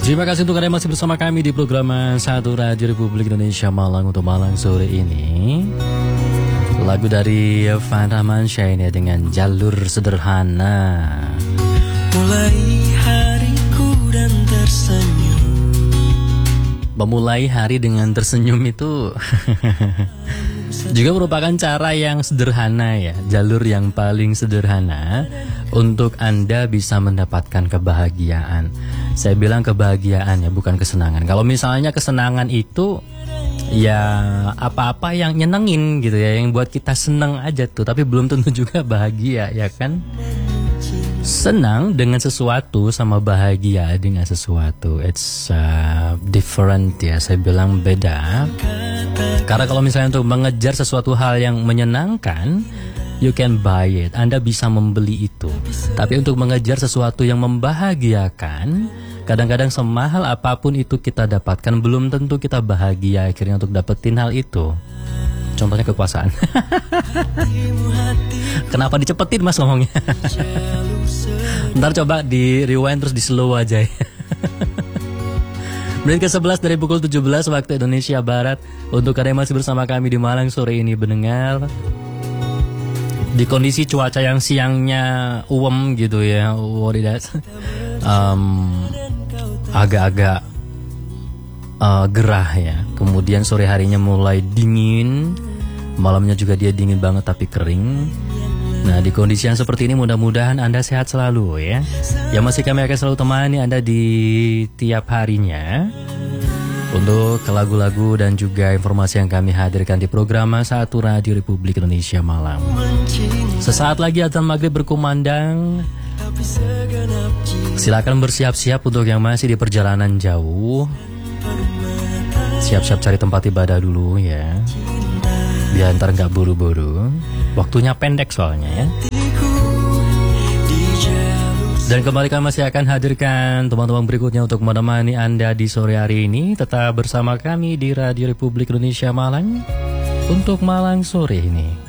Terima kasih untuk Anda masih bersama kami di program Satu Radio Republik Indonesia Malang untuk Malang sore ini. Lagu dari Van Ramansyah ini dengan Jalur Sederhana. Mulai hariku dan tersenyum. Memulai hari dengan tersenyum itu juga merupakan cara yang sederhana ya, jalur yang paling sederhana untuk Anda bisa mendapatkan kebahagiaan. Saya bilang kebahagiaan ya, bukan kesenangan. Kalau misalnya kesenangan itu ya apa-apa yang nyenengin gitu ya, yang buat kita seneng aja tuh, tapi belum tentu juga bahagia ya kan. Senang dengan sesuatu sama bahagia dengan sesuatu, it's different ya, saya bilang beda. Karena kalau misalnya untuk mengejar sesuatu hal yang menyenangkan, you can buy it, Anda bisa membeli itu. Tapi untuk mengejar sesuatu yang membahagiakan, kadang-kadang semahal apapun itu kita dapatkan, belum tentu kita bahagia akhirnya untuk dapetin hal itu. Contohnya kekuasaan. Kenapa dicepetin mas ngomongnya? Ntar coba di rewind terus di slow aja ya. Menit ke-11 dari pukul 17 waktu Indonesia Barat. Untuk Anda yang masih bersama kami di Malang sore ini mendengar di kondisi cuaca yang siangnya uwem gitu ya, agak-agak gerah ya. Kemudian sore harinya mulai dingin, malamnya juga dia dingin banget tapi kering. Nah di kondisi yang seperti ini mudah-mudahan Anda sehat selalu ya. Yang masih kami akan selalu temani Anda di tiap harinya untuk lagu-lagu dan juga informasi yang kami hadirkan di program Satu Radio Republik Indonesia Malang. Sesaat lagi azan maghrib berkumandang. Silakan bersiap-siap untuk yang masih di perjalanan jauh. Siap-siap cari tempat ibadah dulu ya, biar ntar gak buru-buru. Waktunya pendek soalnya ya. Dan kembali kami masih akan hadirkan teman-teman berikutnya untuk menemani Anda di sore hari ini. Tetap bersama kami di Radio Republik Indonesia Malang untuk Malang sore ini.